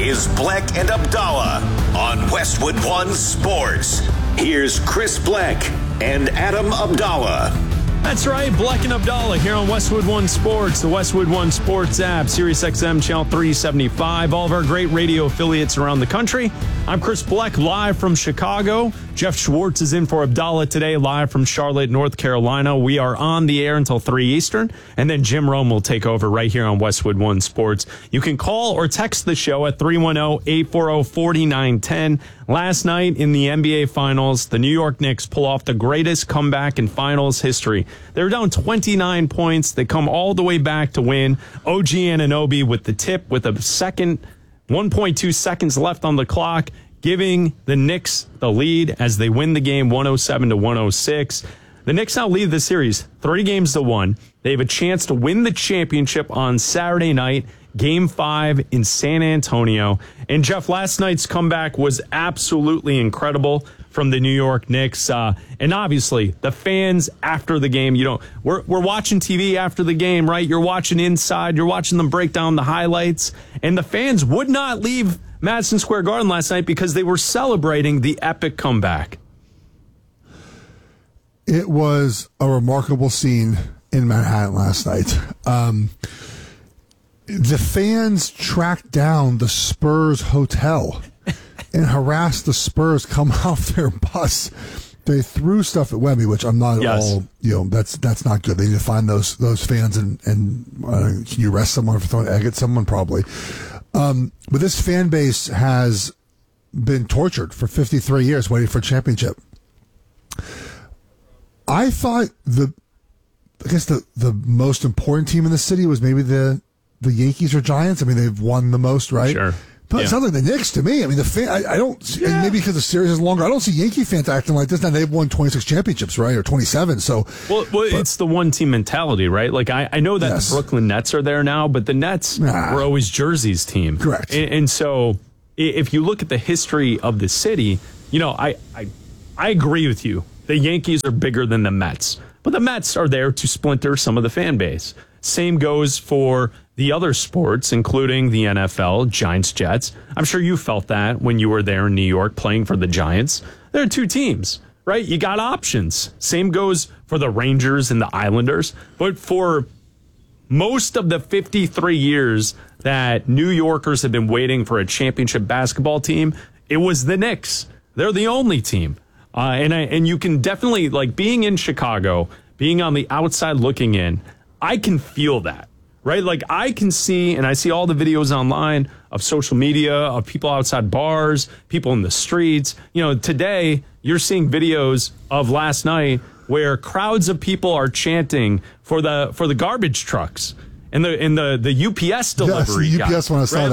is Bleck and Abdallah on Westwood One Sports. Here's Chris Bleck and Adam Abdallah. That's right, Bleck and Abdallah here on Westwood One Sports, the Westwood One Sports app, SiriusXM Channel 375, all of our great radio affiliates around the country. I'm Chris Bleck, live from Chicago. Jeff Schwartz is in for Abdallah today, live from Charlotte, North Carolina. We are on the air until 3 Eastern, and then Jim Rome will take over right here on Westwood One Sports. You can call or text the show at 310-840-4910. Last night in the NBA Finals, the New York Knicks pull off the greatest comeback in Finals history. They were down 29 points. They come all the way back to win. OG Anunoby with the tip with a second, 1.2 seconds left on the clock, giving the Knicks the lead as they win the game 107-106. The Knicks now lead the series 3-1. They have a chance to win the championship on Saturday night, Game 5 in San Antonio. And Jeff, last night's comeback was absolutely incredible from the New York Knicks. And obviously, the fans after the game, we're watching TV after the game, right? You're watching inside. You're watching them break down the highlights. And the fans would not leave Madison Square Garden last night because they were celebrating the epic comeback. It was a remarkable scene in Manhattan last night. The fans tracked down the Spurs hotel and harassed the Spurs come off their bus. They threw stuff at Wemby, which I'm not at all, that's not good. They need to find those fans and can you arrest someone for throwing egg at someone? Probably. But this fan base has been tortured for 53 years waiting for a championship. I thought the most important team in the city was maybe the Yankees or Giants. I mean, they've won the most, right? Sure. But it sounds like the Knicks to me. I mean, the fan, I don't, and maybe because the series is longer, I don't see Yankee fans acting like this. Now, they've won 26 championships, right? Or 27. So, it's the one team mentality, right? Like, I know that the Brooklyn Nets are there now, but the Nets were always Jersey's team. Correct. And so, if you look at the history of the city, I agree with you. The Yankees are bigger than the Mets, but the Mets are there to splinter some of the fan base. Same goes for the other sports, including the NFL, Giants, Jets. I'm sure you felt that when you were there in New York playing for the Giants. There are two teams, right? You got options. Same goes for the Rangers and the Islanders. But for most of the 53 years that New Yorkers have been waiting for a championship basketball team, it was the Knicks. They're the only team. And you can definitely, like, being in Chicago, being on the outside looking in, I can feel that, right? Like, I can see, and I see all the videos online of social media, of people outside bars, people in the streets. Today, you're seeing videos of last night where crowds of people are chanting for the garbage trucks and the UPS delivery. Yes, the UPS one, I saw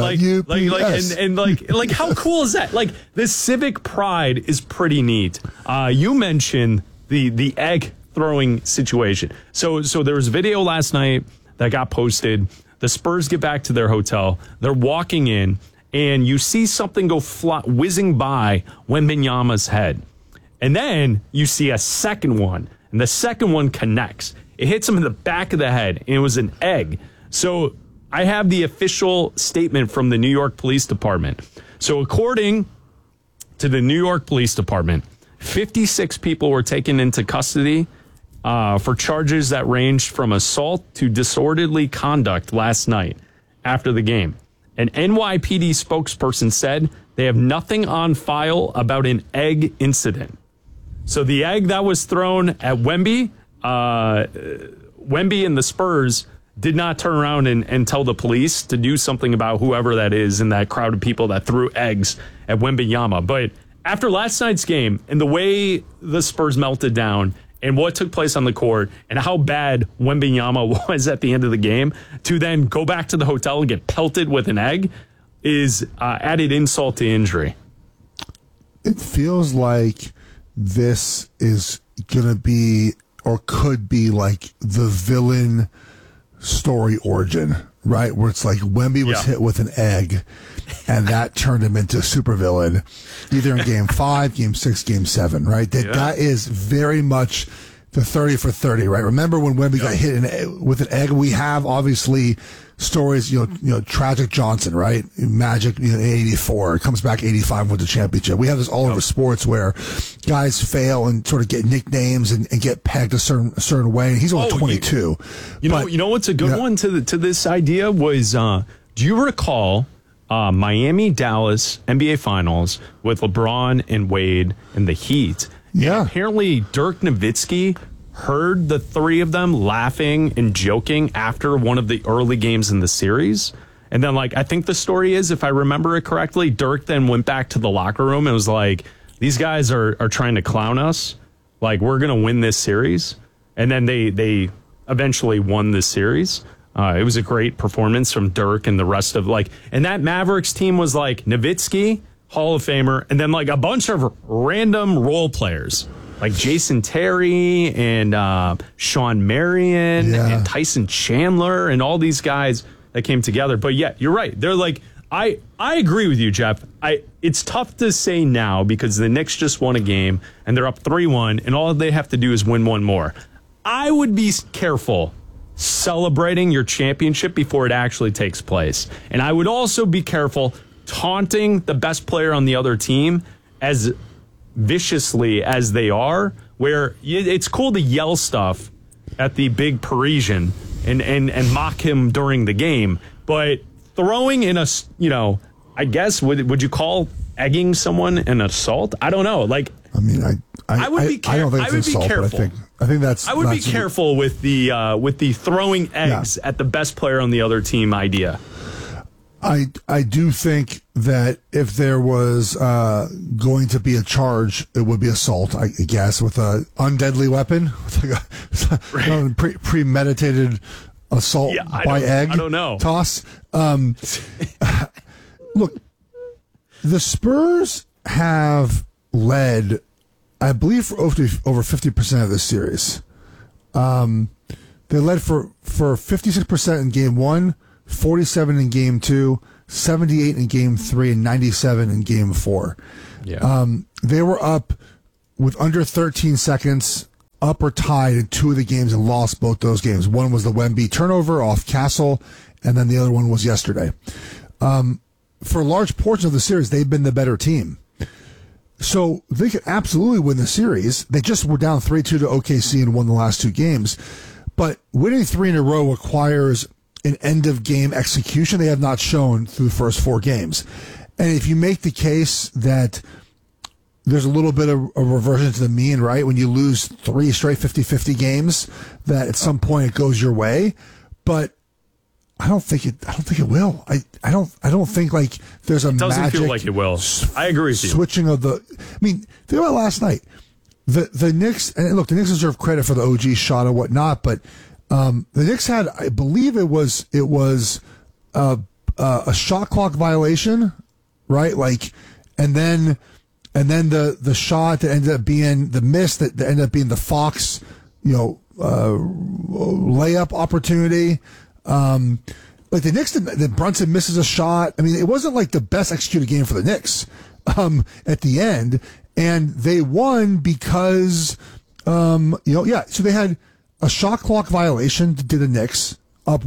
that. UPS. How cool is that? Like, this civic pride is pretty neat. You mentioned the egg throwing situation. So there was a video last night that got posted. The Spurs get back to their hotel. They're walking in, and you see something go whizzing by Wembanyama's head. And then you see a second one, and the second one connects. It hits him in the back of the head, and it was an egg. So I have the official statement from the New York Police Department. So according to the New York Police Department, 56 people were taken into custody for charges that ranged from assault to disorderly conduct last night after the game. An NYPD spokesperson said they have nothing on file about an egg incident. So the egg that was thrown at Wemby, Wemby and the Spurs did not turn around and tell the police to do something about whoever that is in that crowd of people that threw eggs at Wembanyama. But after last night's game and the way the Spurs melted down and what took place on the court and how bad Wembanyama was at the end of the game, to then go back to the hotel and get pelted with an egg is added insult to injury. It feels like this is going to be or could be like the villain story origin, right? Where it's like Wemby was hit with an egg and that turned him into a supervillain either in game 5, game 6, game 7, right? That is very much the 30 for 30, right? Remember when Wemby got hit with an egg? We have obviously stories, tragic Johnson, right? Magic, in 84, comes back 85 with the championship. We have this all over sports where guys fail and sort of get nicknames and get pegged a certain way. And he's only 22. You know what's a good one to this idea was, do you recall Miami Dallas NBA Finals with LeBron and Wade and the Heat? Yeah. And apparently Dirk Nowitzki heard the three of them laughing and joking after one of the early games in the series. And then, I think the story is, if I remember it correctly, Dirk then went back to the locker room and was like, these guys are trying to clown us. We're going to win this series. And then they eventually won this series. It was a great performance from Dirk and the rest of, and that Mavericks team was Nowitzki, Hall of Famer, and then a bunch of random role players. Like Jason Terry and Sean Marion and Tyson Chandler and all these guys that came together. But yeah, you're right. They're I agree with you, Jeff. It's tough to say now because the Knicks just won a game and they're up 3-1 and all they have to do is win one more. I would be careful celebrating your championship before it actually takes place. And I would also be careful taunting the best player on the other team as viciously as they are, where it's cool to yell stuff at the big Parisian and mock him during the game, but throwing in I guess would you call egging someone an assault? I don't know. I would be careful. I would be careful. I think that's. I would be careful with the throwing eggs at the best player on the other team idea. I do think that if there was going to be a charge, it would be assault, I guess, with a undeadly weapon, with premeditated assault by egg. I don't know. Toss. Look, the Spurs have led, I believe, for over 50% of this series. They led for 56% in game one, 47 in game two, 78 in game three, and 97 in game four. Yeah. They were up with under 13 seconds, up or tied in two of the games and lost both those games. One was the Wemby turnover off Castle, and then the other one was yesterday. For a large portion of the series, they've been the better team. So they could absolutely win the series. They just were down 3-2 to OKC and won the last two games. But winning three in a row requires an end-of-game execution they have not shown through the first four games. And if you make the case that there's a little bit of a reversion to the mean, right? When you lose three straight 50-50 games, that at some point it goes your way. But I don't think it will. I don't think there's a magic. It doesn't feel like it will. I agree with you. Switching of the. I mean, think about last night. The Knicks, and look, the Knicks deserve credit for the OG shot or whatnot, but the Knicks had, I believe it was a shot clock violation, right? And then the shot that ended up being the miss that ended up being the Fox, layup opportunity. The Knicks, the Brunson misses a shot. I mean, it wasn't the best executed game for the Knicks at the end, and they won because so they had a shot clock violation to the Knicks, up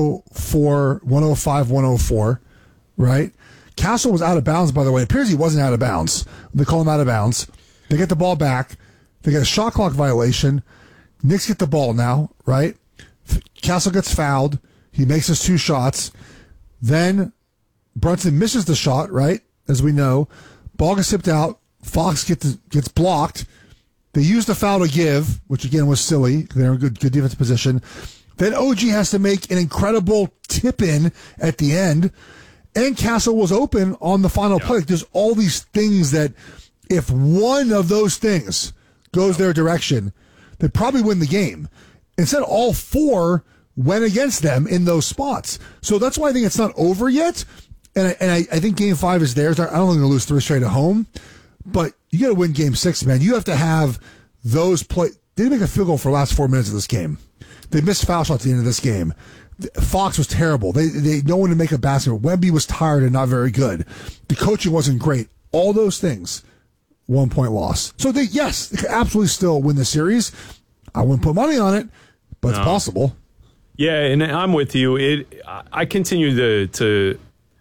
105-104, right? Castle was out of bounds, by the way. It appears he wasn't out of bounds. They call him out of bounds. They get the ball back. They get a shot clock violation. Knicks get the ball now, right? Castle gets fouled. He makes his two shots. Then Brunson misses the shot, right? As we know. Ball gets tipped out. Fox gets blocked. They use the foul to give, which again was silly. They're in good defensive position. Then OG has to make an incredible tip-in at the end. And Castle was open on the final play. There's all these things that if one of those things goes their direction, they probably win the game. Instead, all four went against them in those spots. So that's why I think it's not over yet. And I think Game 5 is theirs. I don't think they're going to lose three straight at home. But you got to win Game 6, man. You have to have those play. They didn't make a field goal for the last 4 minutes of this game. They missed foul shots at the end of this game. Fox was terrible. They no one to make a basket. Wemby was tired and not very good. The coaching wasn't great. All those things, 1 point loss. So they could absolutely still win the series. I wouldn't put money on it, but it's possible. Yeah, and I'm with you. I continue to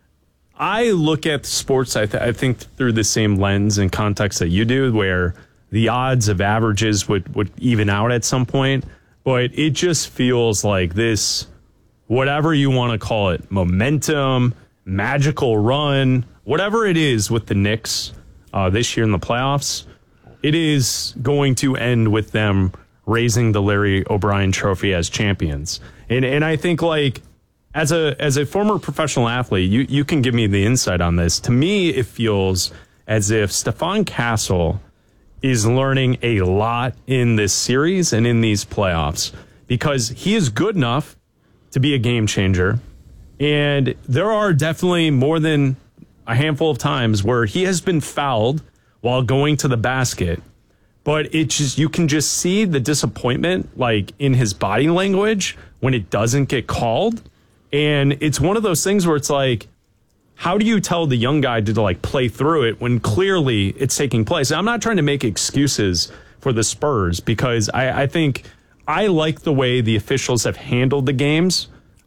I look at sports, I think, through the same lens and context that you do, where the odds of averages would even out at some point. But it just feels like this, whatever you want to call it, momentum, magical run, whatever it is with the Knicks this year in the playoffs, it is going to end with them raising the Larry O'Brien Trophy as champions. And I think, like, as a former professional athlete, you can give me the insight on this. To me, it feels as if Stephon Castle is learning a lot in this series and in these playoffs, because he is good enough to be a game changer. And there are definitely more than a handful of times where he has been fouled while going to the basket. But it just, you can just see the disappointment, like, in his body language when it doesn't get called. And it's one of those things where it's like, how do you tell the young guy to like play through it when clearly it's taking place? And I'm not trying to make excuses for the Spurs, because I think I like the way the officials have handled the games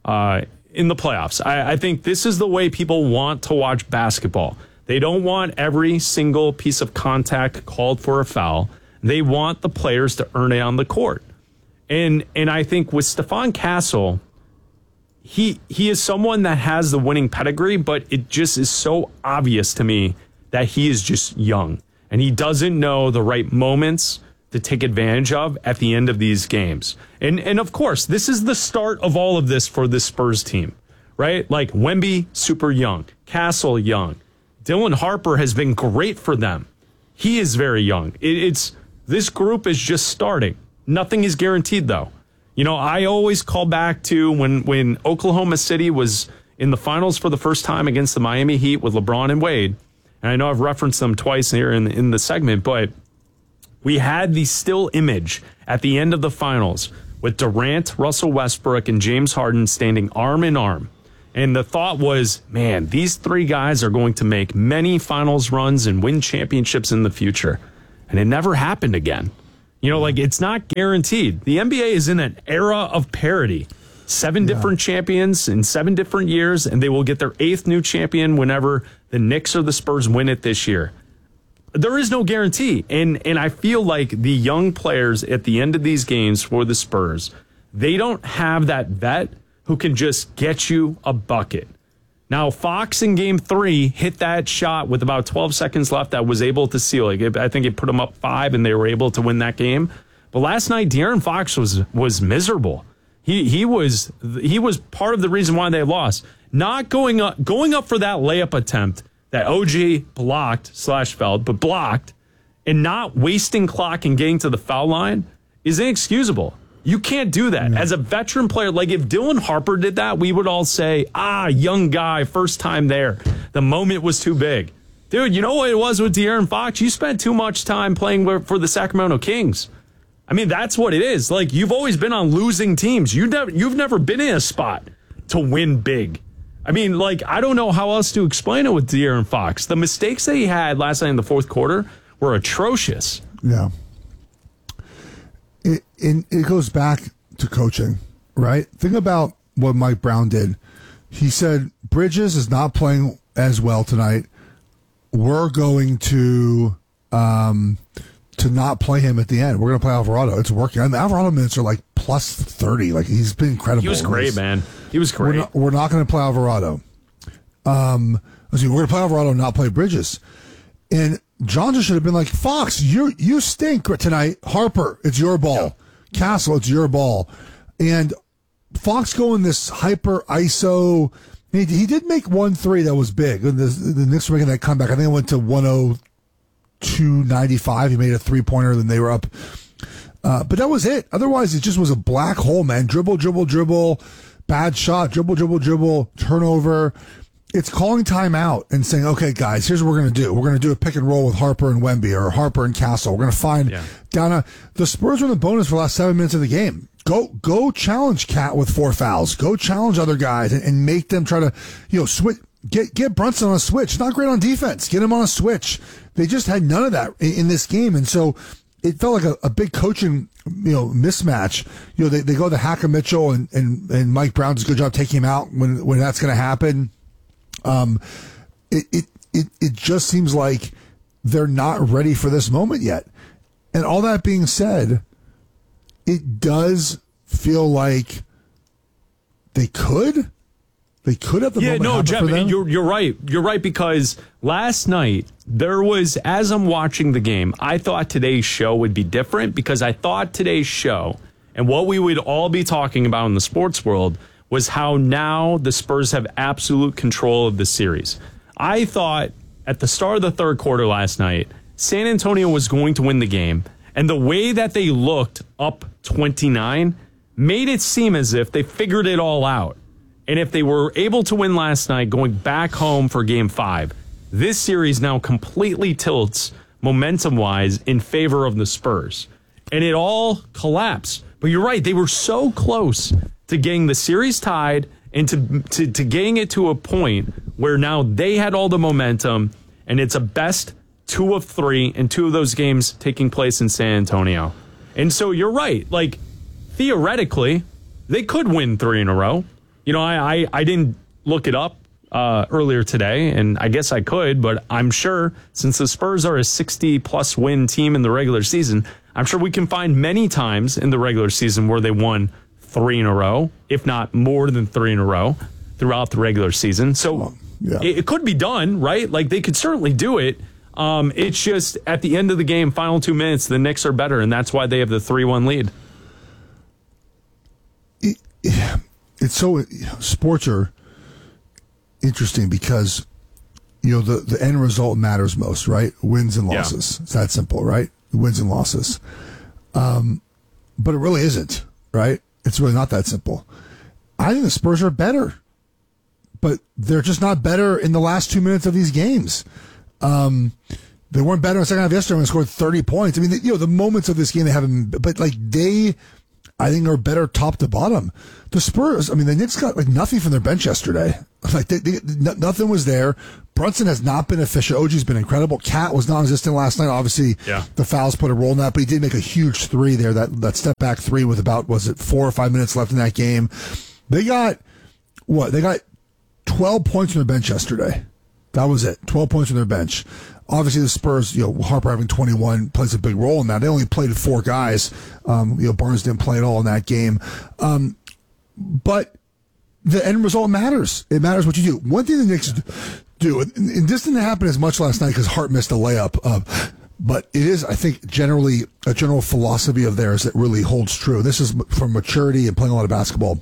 in the playoffs. I think this is the way people want to watch basketball. They don't want every single piece of contact called for a foul. They want the players to earn it on the court. And I think with Stephon Castle, he is someone that has the winning pedigree, but it just is so obvious to me that he is just young and he doesn't know the right moments to take advantage of at the end of these games. And of course, this is the start of all of this for the Spurs team, right? Like Wemby, super young. Castle, young. Dylan Harper has been great for them. He is very young. This group is just starting. Nothing is guaranteed, though. You know, I always call back to when Oklahoma City was in the finals for the first time against the Miami Heat with LeBron and Wade. And I know I've referenced them twice here in the segment, but we had the still image at the end of the finals with Durant, Russell Westbrook, and James Harden standing arm in arm. And the thought was, man, these three guys are going to make many finals runs and win championships in the future. And it never happened again. You know, like, it's not guaranteed. The NBA is in an era of parity. 7 different champions in 7 different years, and they will get their 8th new champion whenever the Knicks or the Spurs win it this year. There is no guarantee. And I feel like the young players at the end of these games for the Spurs, they don't have that vet who can just get you a bucket. Now, Fox in Game 3 hit that shot with about 12 seconds left that was able to seal it. I think it put them up 5, and they were able to win that game. But last night, De'Aaron Fox was miserable. He was part of the reason why they lost. Not going up for that layup attempt that OG blocked/fouled, but blocked, and not wasting clock and getting to the foul line is inexcusable. You can't do that. No. As a veteran player, like if Dylan Harper did that, we would all say, young guy, first time there. The moment was too big. Dude, you know what it was with De'Aaron Fox? You spent too much time playing for the Sacramento Kings. I mean, that's what it is. Like, you've always been on losing teams. You've never been in a spot to win big. I mean, like, I don't know how else to explain it with De'Aaron Fox. The mistakes that he had last night in the fourth quarter were atrocious. Yeah. It goes back to coaching, right? Think about what Mike Brown did. He said, Bridges is not playing as well tonight. We're going to not play him at the end. We're going to play Alvarado. It's working. And the Alvarado minutes are like plus 30. Like, he's been incredible. He was great, man. He was great. We're not going to play Alvarado. We're going to play Alvarado and not play Bridges. And John just should have been like, Fox, you stink tonight. Harper, it's your ball. Yeah. Castle, it's your ball. And Fox going this hyper ISO. He did make 1-3 that was big. And the Knicks were making that comeback. I think it went to 102.95. He made a 3-pointer, then they were up. But that was it. Otherwise, it just was a black hole, man. Dribble, bad shot, dribble, turnover. It's calling timeout and saying, okay, guys, here's what we're going to do. We're going to do a pick and roll with Harper and Wemby or Harper and Castle. We're going to find the Spurs were in the bonus for the last 7 minutes of the game. Go challenge Cat with 4 fouls. Go challenge other guys and make them try to, switch. Get Brunson on a switch. It's not great on defense. Get him on a switch. They just had none of that in this game. And so it felt like a big coaching mismatch. They go to Hacker Mitchell and Mike Brown does a good job taking him out when that's going to happen. It just seems like they're not ready for this moment yet. And all that being said, it does feel like they could have the moment happen Jeff, for them. you're right. You're right, because last night there was, as I'm watching the game, I thought today's show would be different, because I thought today's show and what we would all be talking about in the sports world was how now the Spurs have absolute control of the series. I thought at the start of the third quarter last night, San Antonio was going to win the game, and the way that they looked up 29 made it seem as if they figured it all out. And if they were able to win last night, going back home for Game 5, this series now completely tilts momentum-wise in favor of the Spurs. And it all collapsed. But you're right, they were so close to getting the series tied and to getting it to a point where now they had all the momentum, and it's a best 2 of 3, and 2 of those games taking place in San Antonio. And so you're right. Like, theoretically, they could win 3 in a row. I didn't look it up earlier today, and I guess I could, but I'm sure since the Spurs are a 60-plus win team in the regular season, I'm sure we can find many times in the regular season where they won 3 in a row, if not more than 3 in a row throughout the regular season. So it could be done, right? Like, they could certainly do it. It's just at the end of the game, final 2 minutes, the Knicks are better, and that's why they have the 3-1 lead. It's so sports are interesting because the end result matters most, right? Wins and losses. It's that simple, right? Wins and losses. But it really isn't, right? It's really not that simple. I think the Spurs are better, but they're just not better in the last 2 minutes of these games. They weren't better in the second half yesterday when they scored 30 points. I mean, the moments of this game they haven't, but I think are better top to bottom. The Spurs, I mean, the Knicks got nothing from their bench yesterday. Nothing was there. Brunson has not been efficient. OG's been incredible. Cat was non-existent last night. Obviously, the fouls put a role in that, but he did make a huge 3 there. That step back 3 with about 4 or 5 minutes left in that game. They got 12 points from their bench yesterday. That was it. 12 points from their bench. Obviously, the Spurs, Harper having 21 plays a big role in that. They only played 4 guys. Barnes didn't play at all in that game. But the end result matters. It matters what you do. One thing the Knicks do, and this didn't happen as much last night because Hart missed a layup, but it is, I think, generally a general philosophy of theirs that really holds true. This is from maturity and playing a lot of basketball.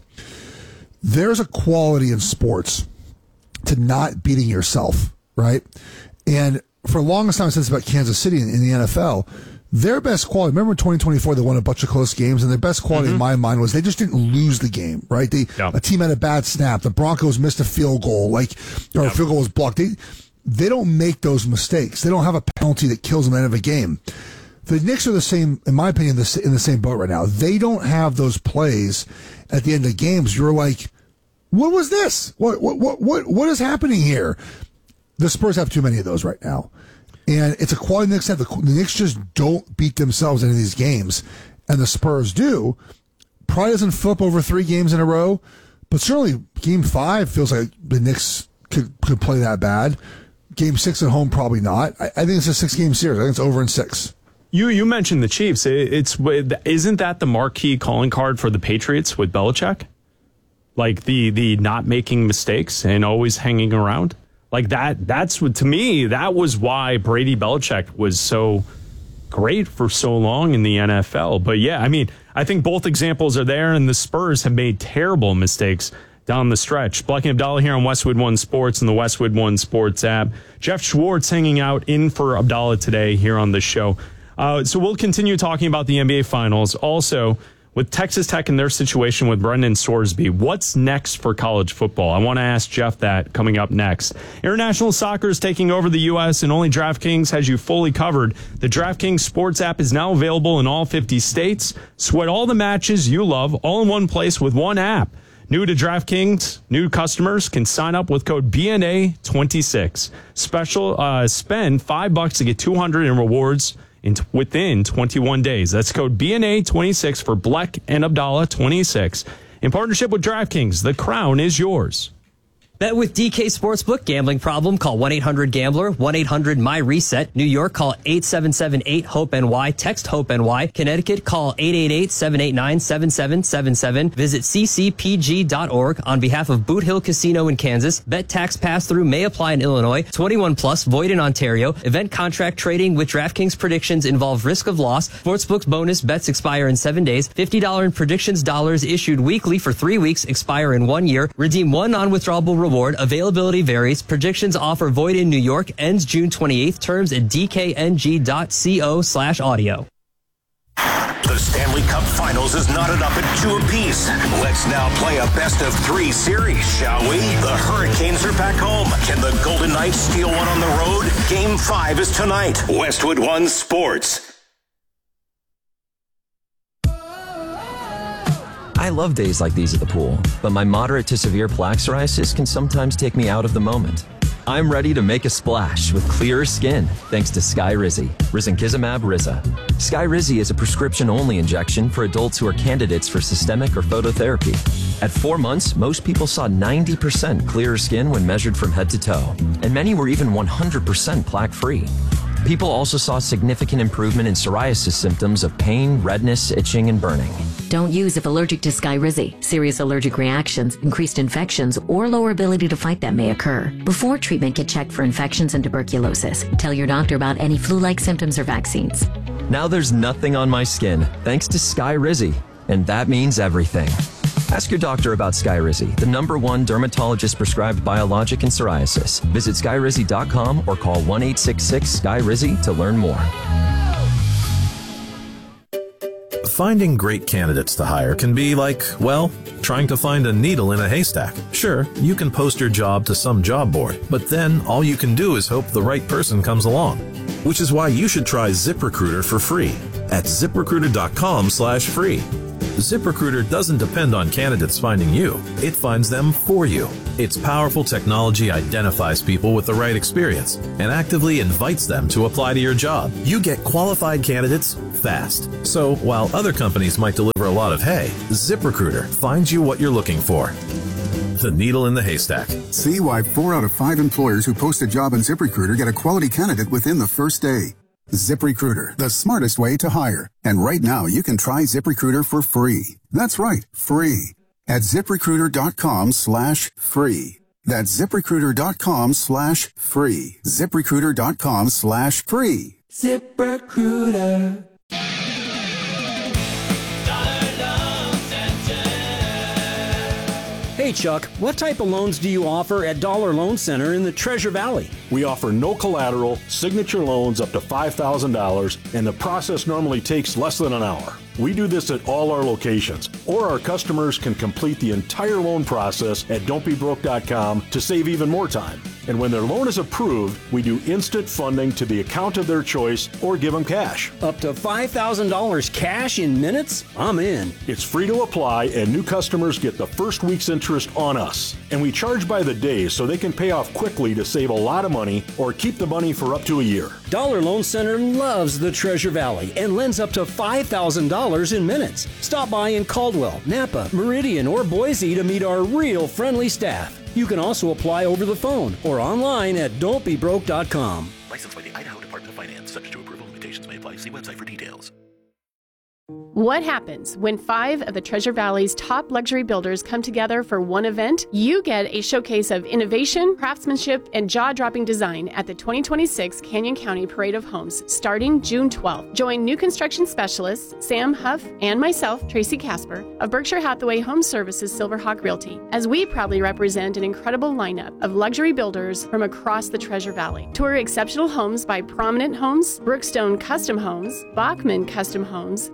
There's a quality in sports to not beating yourself, right? And for the longest time since about Kansas City in the NFL, their best quality, remember in 2024 they won a bunch of close games, and their best quality in my mind was they just didn't lose the game, right? A team had a bad snap. The Broncos missed a field goal, a field goal was blocked. They don't make those mistakes. They don't have a penalty that kills them at the end of a game. The Knicks are the same, in my opinion, in the same boat right now. They don't have those plays at the end of games. You're like, what was this? What is happening here? The Spurs have too many of those right now. And it's a quality the Knicks have. The Knicks just don't beat themselves in these games. And the Spurs do. Probably doesn't flip over 3 games in a row. But certainly Game 5 feels like the Knicks could play that bad. Game 6 at home, probably not. I think it's a 6-game series. I think it's over in 6. You mentioned the Chiefs. Isn't that the marquee calling card for the Patriots with Belichick? Like the not making mistakes and always hanging around? Like that's what, to me, that was why Brady Belichick was so great for so long in the NFL. But yeah, I mean, I think both examples are there, and the Spurs have made terrible mistakes down the stretch. Black and Abdallah here on Westwood One Sports and the Westwood One Sports app. Jeff Schwartz hanging out in for Abdallah today here on the show. So we'll continue talking about the NBA Finals. Also, with Texas Tech and their situation with Brendan Sorsby, what's next for college football? I want to ask Jeff that coming up next. International soccer is taking over the U.S., and only DraftKings has you fully covered. The DraftKings Sports app is now available in all 50 states. Sweat all the matches you love all in one place with one app. New to DraftKings, new customers can sign up with code BNA26. Spend $5 to get $200 in rewards within 21 days. That's code BNA26 for Bleck and Abdallah 26. In partnership with DraftKings, the crown is yours. Bet with DK Sportsbook. Gambling problem? Call 1-800-GAMBLER, 1-800-MY-RESET. New York, call 877-8-HOPE-NY. Text HOPE-NY. Connecticut, call 888-789-7777. Visit ccpg.org. On behalf of Boot Hill Casino in Kansas, bet tax pass-through may apply in Illinois. 21 plus, void in Ontario. Event contract trading with DraftKings predictions involve risk of loss. Sportsbook's bonus bets expire in 7 days. $50 in predictions dollars issued weekly for 3 weeks, expire in 1 year. Redeem one non-withdrawable reward. Availability varies. Predictions offer void in New York. Ends June 28th. Terms at dkng.co/audio. The Stanley Cup Finals is knotted up at 2 apiece. Let's now play a best-of-3 series, shall we? The Hurricanes are back home. Can the Golden Knights steal one on the road? Game 5 is tonight. Westwood One Sports. I love days like these at the pool, but my moderate to severe plaque psoriasis can sometimes take me out of the moment. I'm ready to make a splash with clearer skin thanks to Skyrizi, Risankizumab Riza. Skyrizi is a prescription-only injection for adults who are candidates for systemic or phototherapy. At 4 months, most people saw 90% clearer skin when measured from head to toe, and many were even 100% plaque-free. People also saw significant improvement in psoriasis symptoms of pain, redness, itching, and burning. Don't use if allergic to Skyrizi. Serious allergic reactions, increased infections, or lower ability to fight them may occur. Before treatment, get checked for infections and tuberculosis. Tell your doctor about any flu-like symptoms or vaccines. Now there's nothing on my skin thanks to Skyrizi, and that means everything. Ask your doctor about Skyrizi, the #1 dermatologist-prescribed biologic in psoriasis. Visit Skyrizi.com or call 1-866-SKY-RIZI to learn more. Finding great candidates to hire can be like, well, trying to find a needle in a haystack. Sure, you can post your job to some job board, but then all you can do is hope the right person comes along. Which is why you should try ZipRecruiter for free at ZipRecruiter.com/free. ZipRecruiter doesn't depend on candidates finding you. It finds them for you. Its powerful technology identifies people with the right experience and actively invites them to apply to your job. You get qualified candidates fast. So while other companies might deliver a lot of hay, ZipRecruiter finds you what you're looking for. The needle in the haystack. See why 4 out of 5 employers who post a job on ZipRecruiter get a quality candidate within the first day. ZipRecruiter, the smartest way to hire. And right now, you can try ZipRecruiter for free. That's right, free. At ZipRecruiter.com/free. That's ZipRecruiter.com/free. ZipRecruiter.com/free. ZipRecruiter. Hey Chuck, what type of loans do you offer at Dollar Loan Center in the Treasure Valley? We offer no collateral, signature loans up to $5,000, and the process normally takes less than an hour. We do this at all our locations, or our customers can complete the entire loan process at don'tbebroke.com to save even more time. And when their loan is approved, we do instant funding to the account of their choice or give them cash. Up to $5,000 cash in minutes? I'm in. It's free to apply, and new customers get the first week's interest on us. And we charge by the day so they can pay off quickly to save a lot of money or keep the money for up to a year. Dollar Loan Center loves the Treasure Valley and lends up to $5,000 in minutes. Stop by in Caldwell, Napa, Meridian, or Boise to meet our real friendly staff. You can also apply over the phone or online at don'tbebroke.com. Licensed by the Idaho Department of Finance. Subject to approval. Limitations may apply. See website for details. What happens when 5 of the Treasure Valley's top luxury builders come together for one event? You get a showcase of innovation, craftsmanship, and jaw-dropping design at the 2026 Canyon County Parade of Homes starting June 12th. Join new construction specialists Sam Huff and myself, Tracy Casper, of Berkshire Hathaway Home Services Silverhawk Realty, as we proudly represent an incredible lineup of luxury builders from across the Treasure Valley. Tour exceptional homes by Prominent Homes, Brookstone Custom Homes, Bachman Custom Homes, ZZ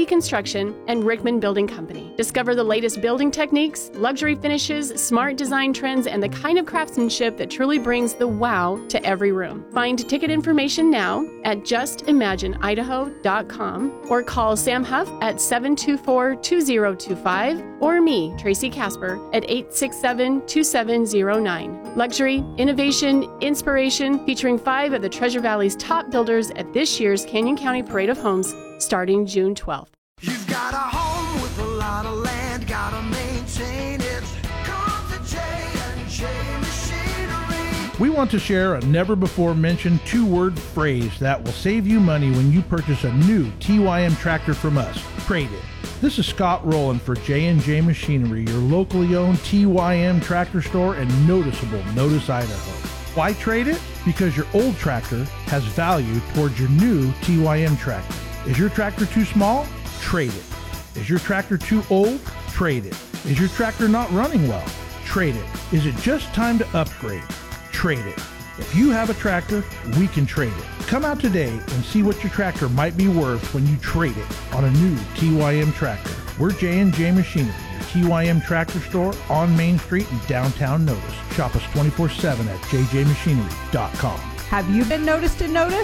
JP Construction, and Rickman Building Company. Discover the latest building techniques, luxury finishes, smart design trends, and the kind of craftsmanship that truly brings the wow to every room. Find ticket information now at justimagineidaho.com or call Sam Huff at 724-2025 or me, Tracy Casper, at 867-2709. Luxury, innovation, inspiration, featuring 5 of the Treasure Valley's top builders at this year's Canyon County Parade of Homes starting June 12th. You've got a home with a lot of land, gotta maintain it. Come to J&J Machinery. We want to share a never-before-mentioned 2-word phrase that will save you money when you purchase a new TYM tractor from us. Trade it. This is Scott Rowland for J&J Machinery, your locally owned TYM tractor store and noticeable Notice, Idaho. Why trade it? Because your old tractor has value towards your new TYM tractor. Is your tractor too small? Trade it. Is your tractor too old? Trade it. Is your tractor not running well? Trade it. Is it just time to upgrade? Trade it. If you have a tractor, we can trade it. Come out today and see what your tractor might be worth when you trade it on a new TYM tractor. We're J&J Machinery, your TYM tractor store on Main Street in downtown Notice. Shop us 24/7 at jjmachinery.com. Have you been noticed and noticed?